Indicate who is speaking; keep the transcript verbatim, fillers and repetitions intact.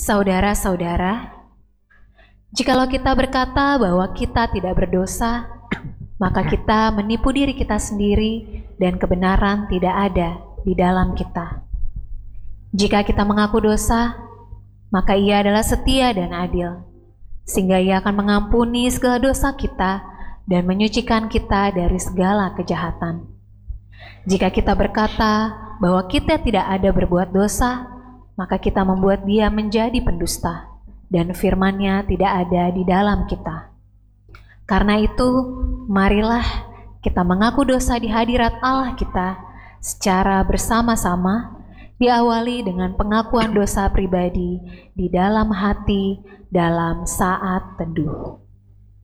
Speaker 1: Saudara-saudara, jikalau kita berkata bahwa kita tidak berdosa, maka kita menipu diri kita sendiri dan kebenaran tidak ada di dalam kita. Jika kita mengaku dosa, maka Ia adalah setia dan adil, sehingga Ia akan mengampuni segala dosa kita dan menyucikan kita dari segala kejahatan. Jika kita berkata bahwa kita tidak ada berbuat dosa, maka kita membuat Dia menjadi pendusta, dan firman-Nya tidak ada di dalam kita. Karena itu, marilah kita mengaku dosa di hadirat Allah kita secara bersama-sama, diawali dengan pengakuan dosa pribadi di dalam hati dalam saat teduh.